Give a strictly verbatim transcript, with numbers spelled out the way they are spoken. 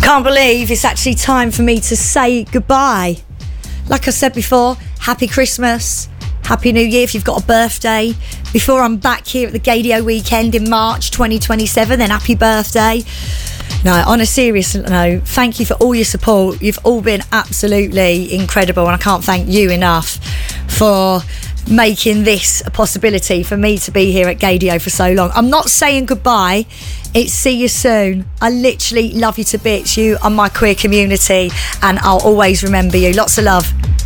Can't believe it's actually time for me to say goodbye. Like I said before, happy Christmas, happy New Year if you've got a birthday. Before I'm back here at the Gaydio weekend in March twenty twenty-seven, then happy birthday. No, on a serious note, thank you for all your support. You've all been absolutely incredible, and I can't thank you enough for making this a possibility for me to be here at Gaydio for so long. I'm not saying goodbye, it's see you soon. I literally love you to bits. You are my queer community, and I'll always remember you. Lots of love.